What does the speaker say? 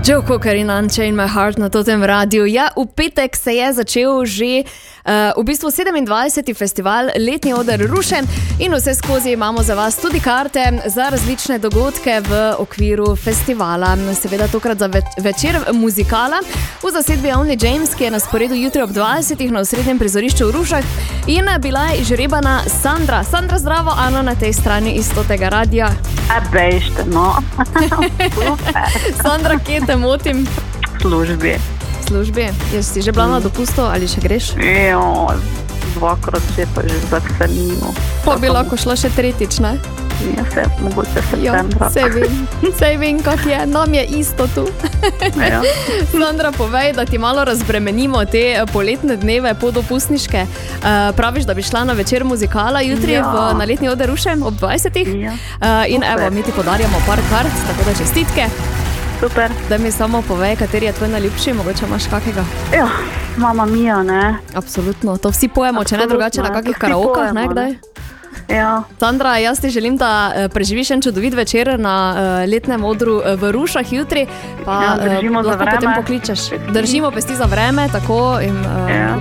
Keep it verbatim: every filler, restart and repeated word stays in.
Joe Cocker in Unchain My Heart na totem radiju. Ja, v petek se je začel že uh, v bistvu sedemindvajseti festival Letni oder Ruše in vse skozi imamo za vas tudi karte za različne dogodke v okviru festivala. Seveda tokrat za več, večer muzikala v zasedbi Only James, ki je na sporedu jutri ob dvajsetih na osrednjem prizorišču v Rušah in bila je izžrebana Sandra. Sandra, zdravo, Ano na tej strani iz tega radija. A bešte, no. Sandra, kje te motim? Službi. Službi? Jaz si že bila na dopustu ali še greš? Jo, dvakrat že pa že zaksanimo. Pa bi lahko šla še tretjič, ne? Ja, se, mogoče septembra. Sej vem, sej vem, kak je. Nam je isto tu. Ja. Sandra, povej, da ti malo razbremenimo te poletne dneve podopustniške. Uh, praviš, da bi šla na večer muzikala jutri Ja. v, na Letni oder Ruše ob dvajsetih. Ja. Uh, in Super. evo, mi ti podarjamo par kart, tako da čestitke. Super. Da mi samo povej, kateri je tvoj najljubši, mogoče imaš kakega. Ja, Mamma Mia, ne. Absolutno, to vsi pojemo, če ne Absolutno, drugače na to kakih vsi karaokah, pojemo, ne, ne. kdaj? Ja. Sandra, jaz ti želim, da eh, preživiš en čudovit večer na uh, Letnem odru eh, v Rušah jutri, pa Ja, držimo eh, za lahko vreme. potem pokličeš. Držimo pesti za vreme, tako in uh, Ja.